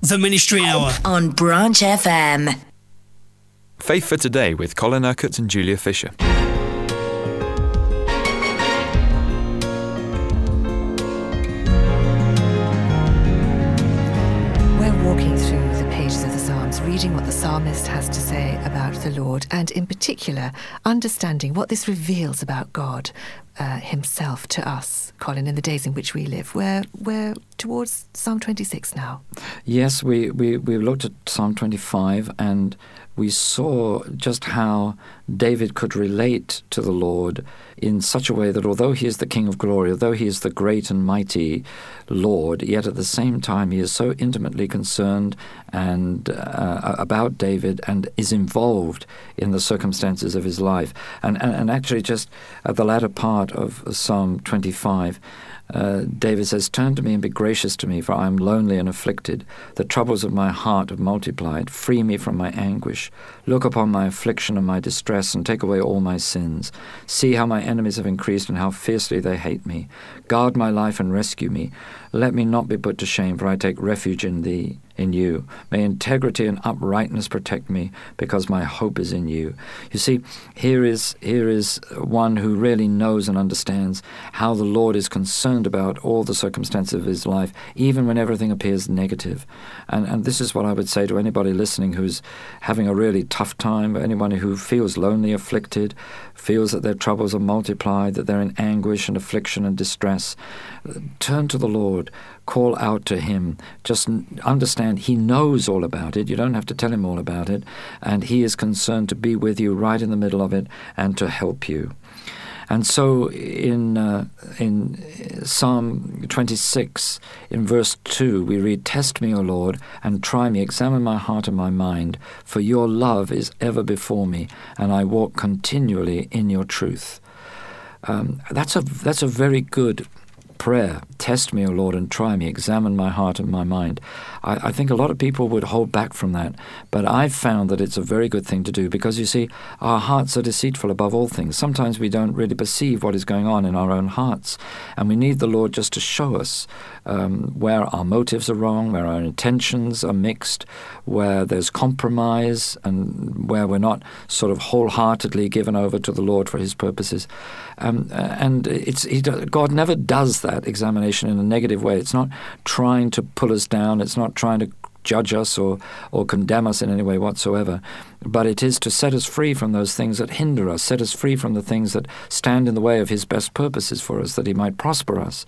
The Ministry Hour on Branch FM. Faith for Today with Colin Urquhart and Julia Fisher. We're walking through the pages of the Psalms, reading what the psalmist has to say about the Lord, and in particular, understanding what this reveals about God himself to us, Colin, in the days in which we live. We're towards Psalm 26 now. Yes, we looked at Psalm 25 and we saw just how David could relate to the Lord in such a way that although he is the King of glory, although he is the great and mighty Lord, yet at the same time he is so intimately concerned and about David and is involved in the circumstances of his life. And actually just at the latter part of Psalm 25, David says, "Turn to me and be gracious to me, for I am lonely and afflicted. The troubles of my heart have multiplied. Free me from my anguish. Look upon my affliction and my distress, and take away all my sins. See how my enemies have increased and how fiercely they hate me. Guard my life and rescue me. Let me not be put to shame, for I take refuge in thee, in you. May integrity and uprightness protect me, because my hope is in you." You see, here is one who really knows and understands how the Lord is concerned about all the circumstances of his life, even when everything appears negative. And this is what I would say to anybody listening who's having a really tough time, anyone who feels lonely, afflicted, feels that their troubles are multiplied, that they're in anguish and affliction and distress. Turn to the Lord. Call out to him. Just understand he knows all about it. You don't have to tell him all about it. And he is concerned to be with you right in the middle of it and to help you. And so in Psalm 26, in verse 2, we read, "Test me, O Lord, and try me. Examine my heart and my mind. For your love is ever before me, and I walk continually in your truth." That's a very good prayer. Test me, O Lord, and try me. Examine my heart and my mind. I think a lot of people would hold back from that, but I've found that it's a very good thing to do because, you see, our hearts are deceitful above all things. Sometimes we don't really perceive what is going on in our own hearts, and we need the Lord just to show us where our motives are wrong, where our intentions are mixed, where there's compromise, and where we're not sort of wholeheartedly given over to the Lord for his purposes. God never does that examination in a negative way. It's not trying to pull us down. It's not trying to judge us or condemn us in any way whatsoever. But it is to set us free from those things that hinder us, set us free from the things that stand in the way of his best purposes for us, that he might prosper us.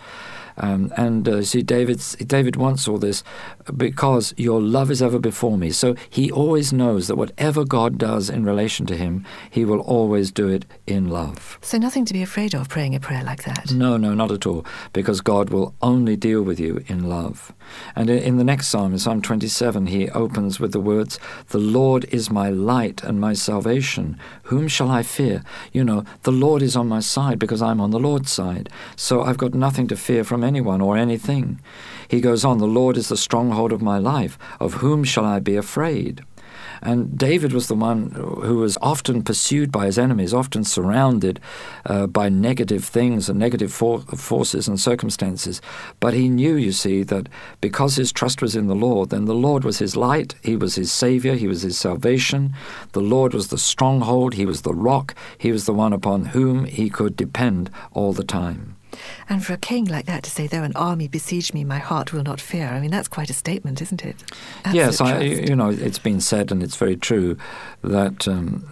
See, David wants all this because your love is ever before me. So he always knows that whatever God does in relation to him, he will always do it in love. So nothing to be afraid of praying a prayer like that? No, not at all, because God will only deal with you in love. And in the next psalm, in Psalm 27, he opens with the words, "The Lord is my light and my salvation. Whom shall I fear?" You know, the Lord is on my side because I'm on the Lord's side. So I've got nothing to fear from anyone or anything. He goes on, "The Lord is the stronghold of my life. Of whom shall I be afraid?" And David was the one who was often pursued by his enemies, often surrounded by negative things and negative forces and circumstances. But he knew, you see, that because his trust was in the Lord, then the Lord was his light, he was his savior, he was his salvation. The Lord was the stronghold, he was the rock, he was the one upon whom he could depend all the time. And for a king like that to say, "Though an army besiege me, my heart will not fear," I mean, that's quite a statement, isn't it? Yes, it's been said, and it's very true, that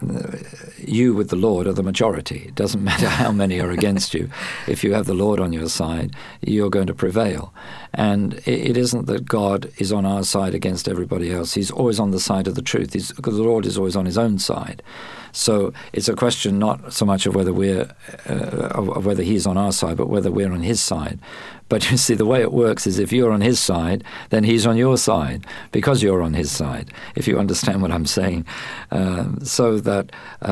you with the Lord are the majority. It doesn't matter how many are against you. If you have the Lord on your side, you're going to prevail. And it isn't that God is on our side against everybody else. He's always on the side of the truth. The Lord is always on his own side. So it's a question not so much of whether whether he's on our side, but whether we're on his side. But you see, the way it works is if you're on his side, then he's on your side, because you're on his side, if you understand what I'm saying. So that,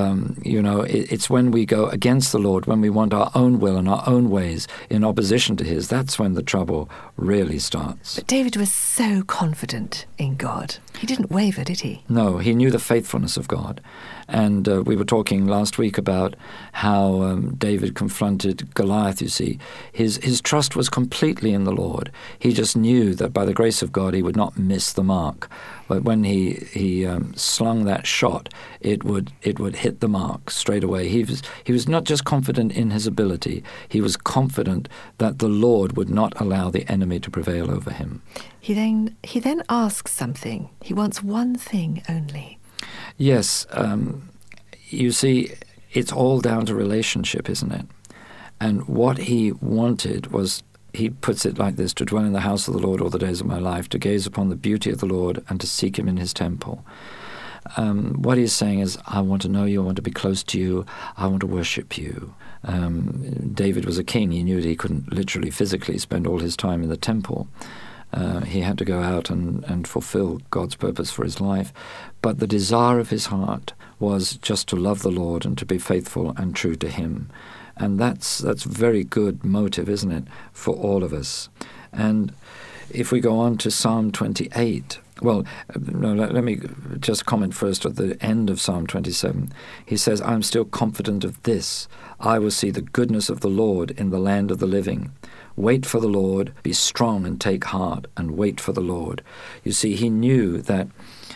it's when we go against the Lord, when we want our own will and our own ways in opposition to his, that's when the trouble really starts. But David was so confident in God. He didn't waver, did he? No, he knew the faithfulness of God. And we were talking last week about how David confronted Goliath, you see. His trust was completely completely in the Lord. He just knew that by the grace of God he would not miss the mark. But when he slung that shot, it would hit the mark straight away. He was not just confident in his ability, he was confident that the Lord would not allow the enemy to prevail over him. He then asks something. He wants one thing only. Yes, you see, it's all down to relationship, isn't it? And what he wanted was, he puts it like this: to dwell in the house of the Lord all the days of my life, to gaze upon the beauty of the Lord and to seek him in his temple. What he's saying is, I want to know you, I want to be close to you, I want to worship you. David was a king. He knew that he couldn't literally, physically spend all his time in the temple. He had to go out and fulfill God's purpose for his life. But the desire of his heart was just to love the Lord and to be faithful and true to him. And that's very good motive, isn't it, for all of us. And if we go on to Psalm 28, well, no, let me just comment first at the end of Psalm 27. He says, I'm still confident of this: I will see the goodness of the Lord in the land of the living. Wait for the Lord, be strong and take heart, and wait for the Lord. You see, he knew that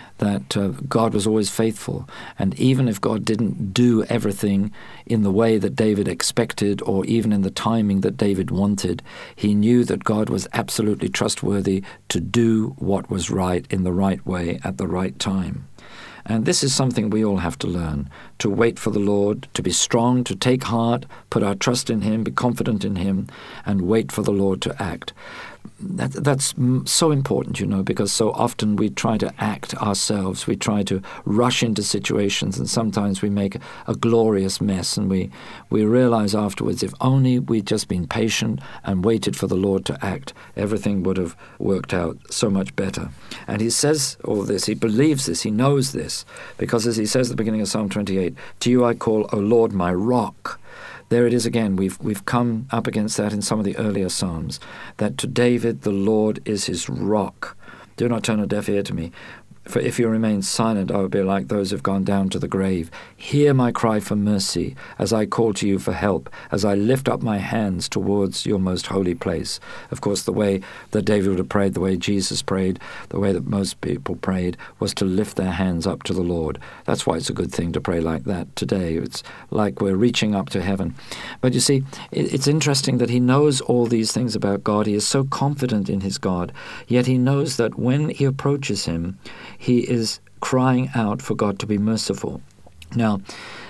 God was always faithful, and even if God didn't do everything in the way that David expected, or even in the timing that David wanted, he knew that God was absolutely trustworthy to do what was right in the right way at the right time. And this is something we all have to learn: to wait for the Lord, to be strong, to take heart, put our trust in him, be confident in him, and wait for the Lord to act. That's so important, you know, because so often we try to act ourselves. We try to rush into situations, and sometimes we make a glorious mess, and we realize afterwards, if only we'd just been patient and waited for the Lord to act, everything would have worked out so much better. And he says all this, he believes this, he knows this, because as he says at the beginning of Psalm 28, to you I call, O Lord, my rock. There it is again. We've come up against that in some of the earlier Psalms, that to David the Lord is his rock. Do not turn a deaf ear to me, for if you remain silent, I will be like those who have gone down to the grave. Hear my cry for mercy, as I call to you for help, as I lift up my hands towards your most holy place. Of course, the way that David would have prayed, the way Jesus prayed, the way that most people prayed, was to lift their hands up to the Lord. That's why it's a good thing to pray like that today. It's like we're reaching up to heaven. But you see, it's interesting that he knows all these things about God. He is so confident in his God, yet he knows that when he approaches him, he is crying out for God to be merciful. Now,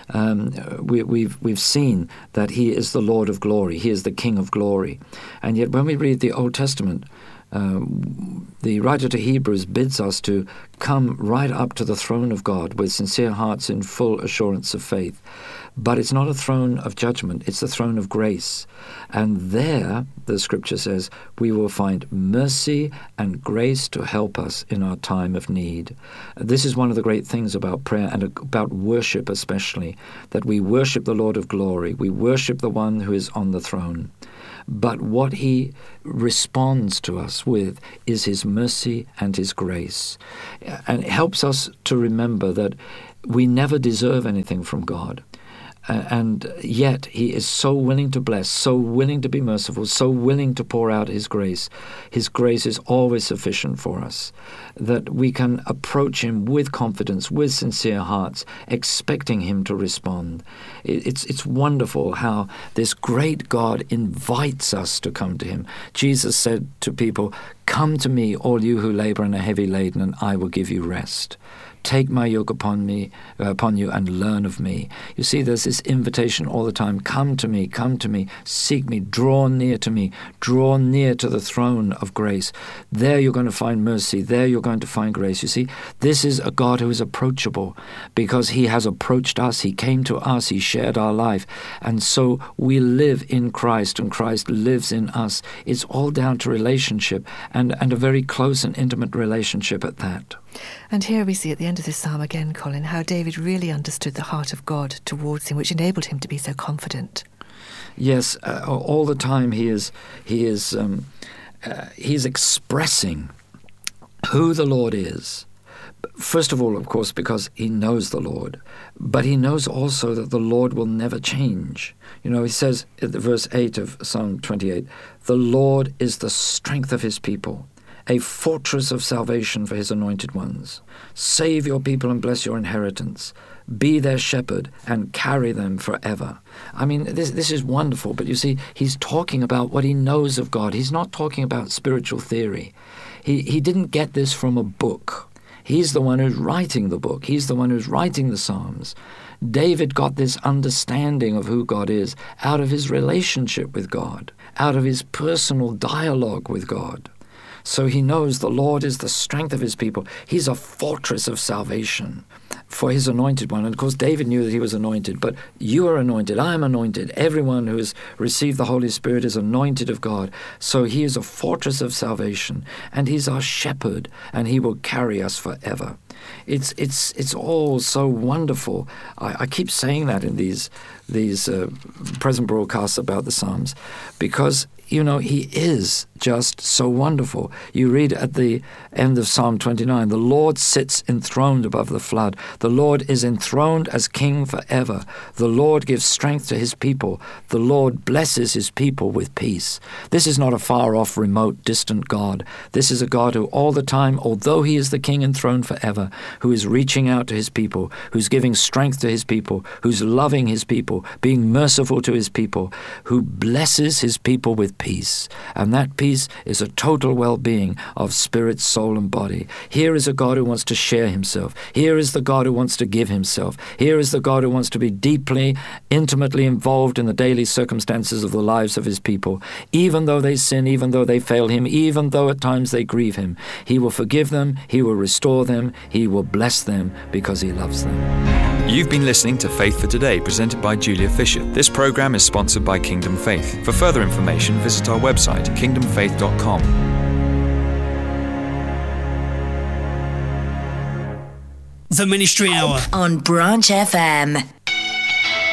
we've seen that he is the Lord of glory. He is the King of glory. And yet when we read the Old Testament, the writer to Hebrews bids us to come right up to the throne of God with sincere hearts in full assurance of faith. But it's not a throne of judgment, it's the throne of grace. And there, the scripture says, we will find mercy and grace to help us in our time of need. This is one of the great things about prayer and about worship especially, that we worship the Lord of glory. We worship the one who is on the throne. But what he responds to us with is his mercy and his grace. And it helps us to remember that we never deserve anything from God. And yet he is so willing to bless, so willing to be merciful, so willing to pour out his grace. His grace is always sufficient for us, that we can approach him with confidence, with sincere hearts, expecting him to respond. It's wonderful how this great God invites us to come to him. Jesus said to people, "Come to me, all you who labor and are heavy laden, and I will give you rest. Take my yoke upon you, and learn of me." You see, there's this invitation all the time. Come to me, seek me, draw near to me, draw near to the throne of grace. There you're going to find mercy. There you're going to find grace. You see, this is a God who is approachable because he has approached us. He came to us. He shared our life. And so we live in Christ, and Christ lives in us. It's all down to relationship, and a very close and intimate relationship at that. And here we see at the end of this psalm again, Colin, how David really understood the heart of God towards him, which enabled him to be so confident. Yes, all the time he's expressing who the Lord is, First of all, of course, because he knows the Lord, but he knows also that the Lord will never change. You know, he says in verse 8 of Psalm 28, the Lord is the strength of his people, a fortress of salvation for his anointed ones. Save your people and bless your inheritance. Be their shepherd and carry them forever. I mean, this is wonderful, but you see, he's talking about what he knows of God. He's not talking about spiritual theory. He didn't get this from a book. He's the one who's writing the book. He's the one who's writing the Psalms. David got this understanding of who God is out of his relationship with God, out of his personal dialogue with God. So he knows the Lord is the strength of his people. He's a fortress of salvation for his anointed one. And of course, David knew that he was anointed, but you are anointed, I am anointed. Everyone who has received the Holy Spirit is anointed of God. So he is a fortress of salvation, and he's our shepherd, and he will carry us forever. It's all so wonderful. I keep saying that in these present broadcasts about the Psalms, because you know, he is just so wonderful. You read at the end of Psalm 29, the Lord sits enthroned above the flood. The Lord is enthroned as king forever. The Lord gives strength to his people. The Lord blesses his people with peace. This is not a far-off, remote, distant God. This is a God who all the time, although he is the king enthroned forever, who is reaching out to his people, who's giving strength to his people, who's loving his people, being merciful to his people, who blesses his people with peace. And that peace is a total well-being of spirit, soul, and body. Here is a God who wants to share himself. Here is the God who wants to give himself. Here is the God who wants to be deeply, intimately involved in the daily circumstances of the lives of his people. Even though they sin, even though they fail him, even though at times they grieve him, he will forgive them, he will restore them, he will bless them because he loves them. You've been listening to Faith for Today, presented by Julia Fisher. This program is sponsored by Kingdom Faith. For further information, visit our website, kingdomfaith.com. The Ministry Hour on Branch FM.